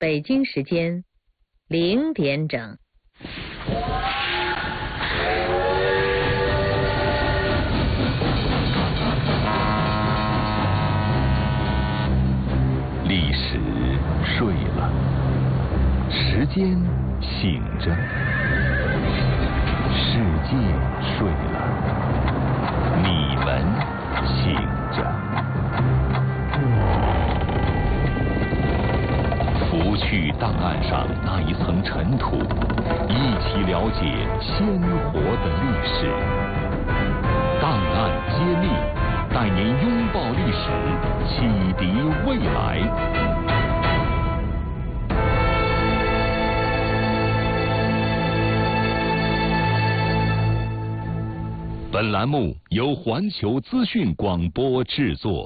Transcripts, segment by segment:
北京时间0点整。 历史睡了，时间醒着，世界睡了，你们醒着。拂去档案上那一层尘土，一起了解鲜活的历史。档案揭秘，带您拥抱历史，启迪未来。本栏目由环球资讯广播制作。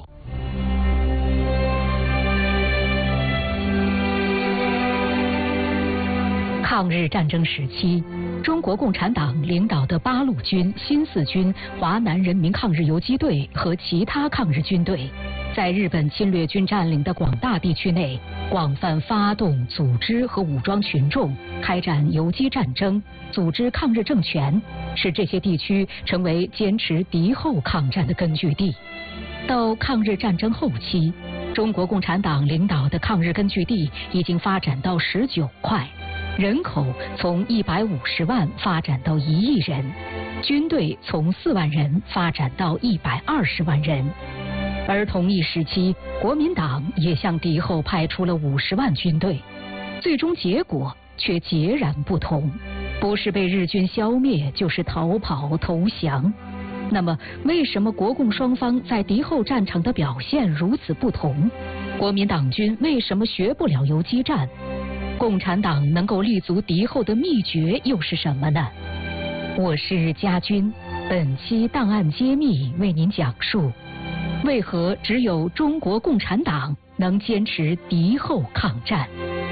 抗日战争时期，中国共产党领导的八路军、新四军、华南人民抗日游击队和其他抗日军队，在日本侵略军占领的广大地区内，广泛发动、组织和武装群众，开展游击战争，组织抗日政权，使这些地区成为坚持敌后抗战的根据地。到抗日战争后期，中国共产党领导的抗日根据地已经发展到19块。人口从150万发展到1亿人，军队从4万人发展到120万人，而同一时期，国民党也向敌后派出了50万军队，最终结果却截然不同，不是被日军消灭，就是逃跑投降。那么，为什么国共双方在敌后战场的表现如此不同？国民党军为什么学不了游击战？共产党能够立足敌后的秘诀又是什么呢？我是家军，本期档案揭秘为您讲述，为何只有中国共产党能坚持敌后抗战。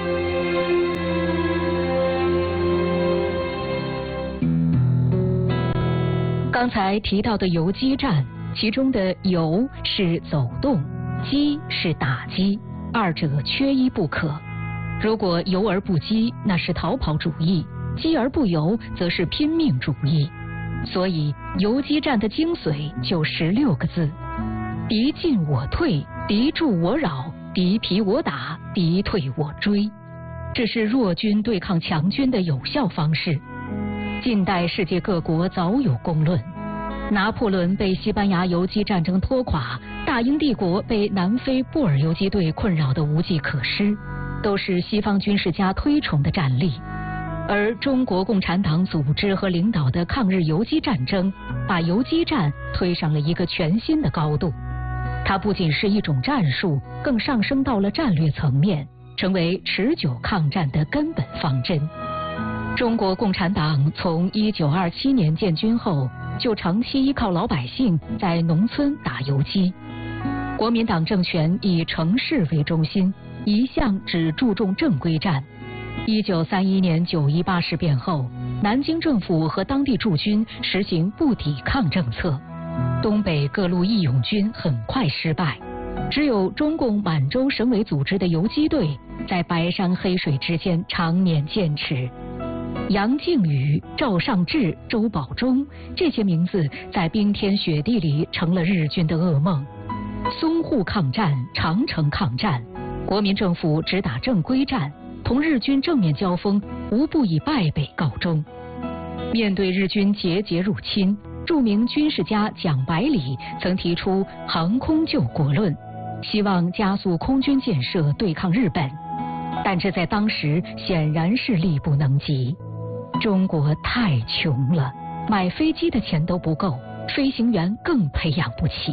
刚才提到的游击战，其中的游是走动，击是打击，二者缺一不可。如果游而不击，那是逃跑主义；击而不游，则是拼命主义。所以，游击战的精髓就16个字：敌进我退，敌驻我扰，敌疲我打，敌退我追。这是弱军对抗强军的有效方式。近代世界各国早有公论。拿破仑被西班牙游击战争拖垮，大英帝国被南非布尔游击队困扰得无计可施，都是西方军事家推崇的战例。而中国共产党组织和领导的抗日游击战争，把游击战推上了一个全新的高度。它不仅是一种战术，更上升到了战略层面，成为持久抗战的根本方针。中国共产党从1927年建军后，就长期依靠老百姓在农村打游击。国民党政权以城市为中心，一向只注重正规战。1931年9·18事变后，南京政府和当地驻军实行不抵抗政策，东北各路义勇军很快失败，只有中共满洲省委组织的游击队在白山黑水之间常年坚持。杨靖宇、赵尚志、周保中这些名字在冰天雪地里成了日军的噩梦。淞沪抗战、长城抗战，国民政府只打正规战，同日军正面交锋无不以败北告终。面对日军节节入侵，著名军事家蒋百里曾提出航空救国论，希望加速空军建设对抗日本，但这在当时显然是力不能及。中国太穷了，买飞机的钱都不够，飞行员更培养不起。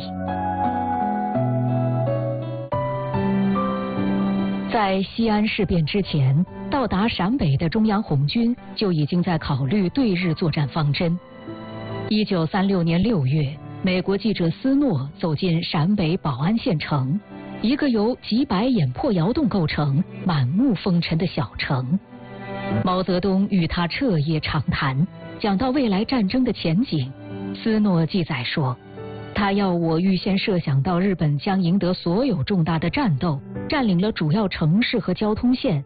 在西安事变之前，到达陕北的中央红军就已经在考虑对日作战方针。1936年6月，美国记者斯诺走进陕北保安县城，一个由几百眼破窑洞构成、满目风尘的小城。毛泽东与他彻夜长谈，讲到未来战争的前景。斯诺记载说，他要我预先设想到日本将赢得所有重大的战斗，占领了主要城市和交通线，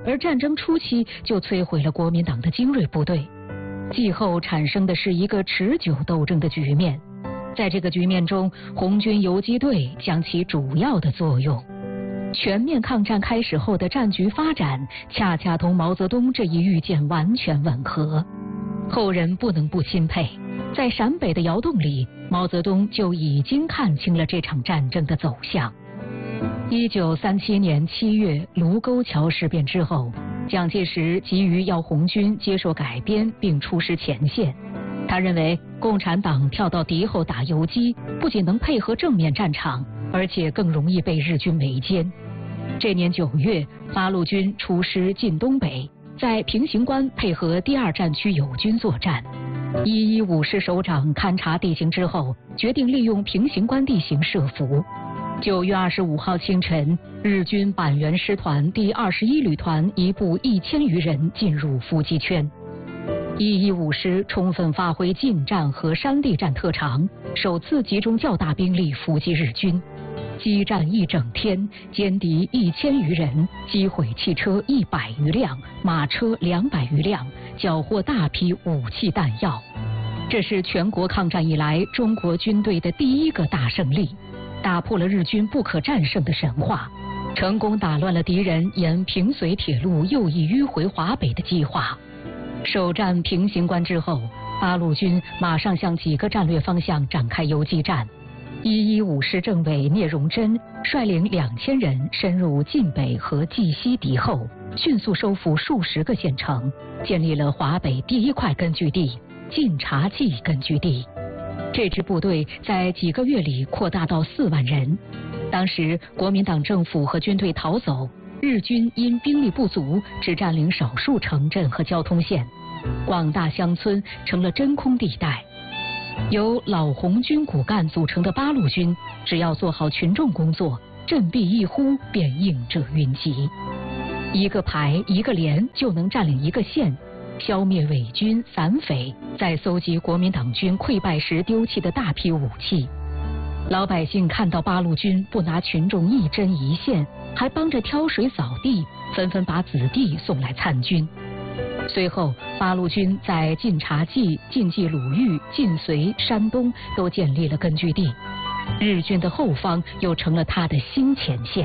而战争初期就摧毁了国民党的精锐部队。继后产生的是一个持久斗争的局面，在这个局面中，红军游击队将起主要的作用。全面抗战开始后的战局发展，恰恰同毛泽东这一预见完全吻合。后人不能不钦佩，在陕北的窑洞里，毛泽东就已经看清了这场战争的走向。1937年7月卢沟桥事变之后，蒋介石急于要红军接受改编并出师前线。他认为共产党跳到敌后打游击，不仅能配合正面战场，而且更容易被日军围歼。这年9月，八路军出师进东北，在平型关配合第2战区友军作战。115师首长勘察地形之后，决定利用平型关地形设伏。9月25号清晨，日军板垣师团第21旅团一部1000余人进入伏击圈。115师充分发挥近战和山地战特长，首次集中较大兵力伏击日军。激战1整天，歼敌1000余人，击毁汽车100余辆，马车200余辆，缴获大批武器弹药。这是全国抗战以来中国军队的第一个大胜利，打破了日军不可战胜的神话，成功打乱了敌人沿平绥铁路右翼迂回华北的计划。首战平型关之后，八路军马上向几个战略方向展开游击战。115师政委聂荣臻率领2000人深入晋北和冀西敌后，迅速收复数十个县城，建立了华北第1块根据地晋察冀根据地。这支部队在几个月里扩大到4万人。当时国民党政府和军队逃走，日军因兵力不足，只占领少数城镇和交通线，广大乡村成了真空地带。由老红军骨干组成的八路军，只要做好群众工作，振臂一呼便应者云集。一个排一个连就能占领一个县，消灭伪军散匪，再搜集国民党军溃败时丢弃的大批武器。老百姓看到八路军不拿群众一针一线，还帮着挑水扫地，纷纷把子弟送来参军。随后，八路军在晋察冀、晋冀鲁豫、晋绥、山东都建立了根据地，日军的后方又成了他的新前线。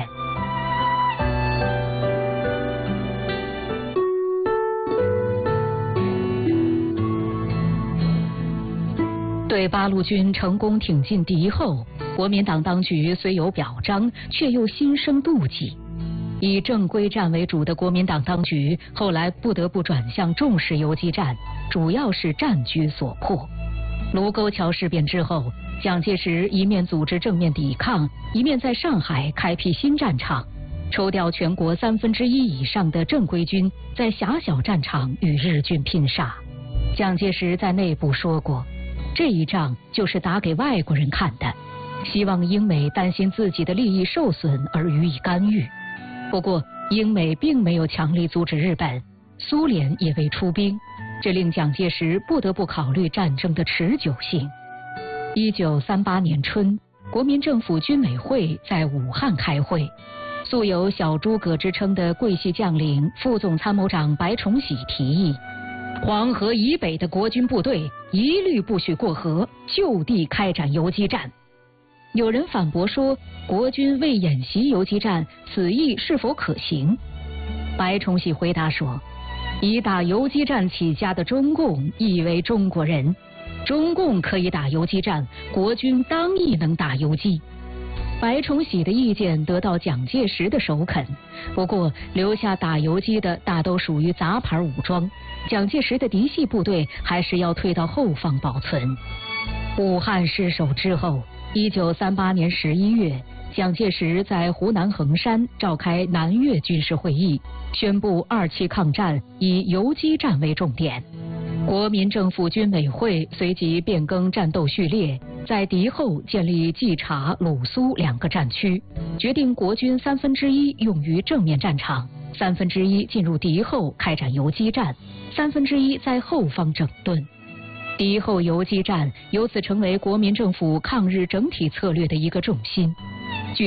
对八路军成功挺进敌后，国民党当局虽有表彰，却又心生妒忌。以正规战为主的国民党当局后来不得不转向重视游击战，主要是战局所迫。卢沟桥事变之后，蒋介石一面组织正面抵抗，一面在上海开辟新战场，抽调全国1/3以上的正规军，在狭小战场与日军拼杀。蒋介石在内部说过，这一仗就是打给外国人看的，希望英美担心自己的利益受损而予以干预。不过，英美并没有强力阻止日本，苏联也未出兵，这令蒋介石不得不考虑战争的持久性。1938年春，国民政府军委会在武汉开会，素有小诸葛之称的桂系将领、副总参谋长白崇禧提议，黄河以北的国军部队一律不许过河，就地开展游击战。有人反驳说，国军未演习游击战，此意是否可行？白崇禧回答说，以打游击战起家的中共亦为中国人，中共可以打游击战，国军当亦能打游击。白崇禧的意见得到蒋介石的首肯，不过留下打游击的大都属于杂牌武装，蒋介石的嫡系部队还是要退到后方保存。武汉失守之后，1938年11月，蒋介石在湖南衡山召开南越军事会议，宣布2期抗战以游击战为重点。国民政府军委会随即变更战斗序列，在敌后建立冀察、鲁苏2个战区，决定国军1/3用于正面战场，1/3进入敌后开展游击战，1/3在后方整顿。敌后游击战由此成为国民政府抗日整体策略的一个重心。据此，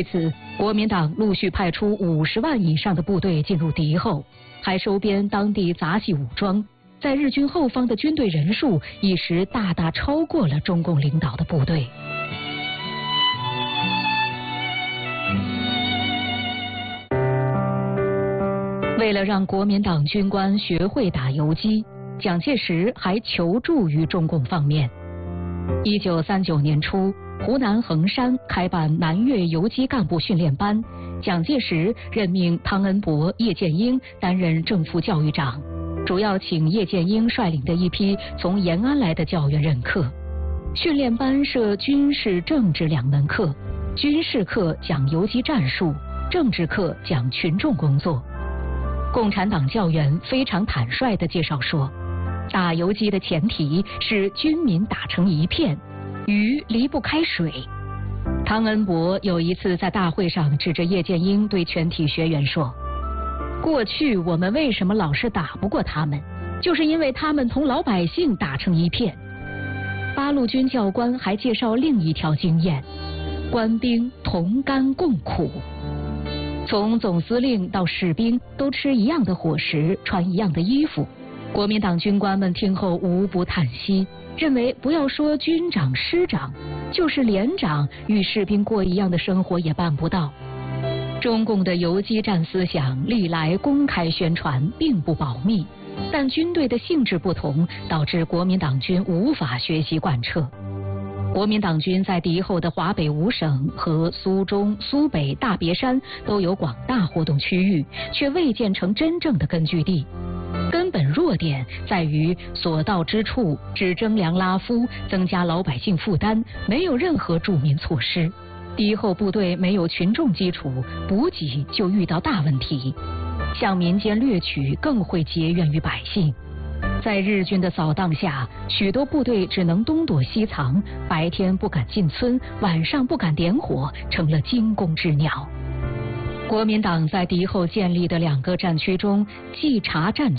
国民党陆续派出50万以上的部队进入敌后，还收编当地杂系武装，在日军后方的军队人数一时大大超过了中共领导的部队。为了让国民党军官学会打游击，蒋介石还求助于中共方面。1939年初，湖南衡山开办南越游击干部训练班，蒋介石任命汤恩伯、叶剑英担任正副教育长，主要请叶剑英率领的一批从延安来的教员任课。训练班设军事、政治2门课，军事课讲游击战术，政治课讲群众工作。共产党教员非常坦率地介绍说，打游击的前提是军民打成一片，鱼离不开水。汤恩伯有一次在大会上指着叶剑英对全体学员说，过去我们为什么老是打不过他们，就是因为他们同老百姓打成一片。八路军教官还介绍另一条经验，官兵同甘共苦。从总司令到士兵都吃一样的伙食，穿一样的衣服。国民党军官们听后无不叹息，认为不要说军长、师长，就是连长与士兵过一样的生活也办不到。中共的游击战思想历来公开宣传，并不保密，但军队的性质不同，导致国民党军无法学习贯彻。国民党军在敌后的华北5省和苏中、苏北、大别山都有广大活动区域，却未建成真正的根据地。根本弱点在于所到之处只征粮拉夫，增加老百姓负担，没有任何助民措施。敌后部队没有群众基础，补给就遇到大问题。向民间掠取更会结怨于百姓。在日军的扫荡下，许多部队只能东躲西藏，白天不敢进村，晚上不敢点火，成了惊弓之鸟。国民党在敌后建立的2个战区中，冀察战区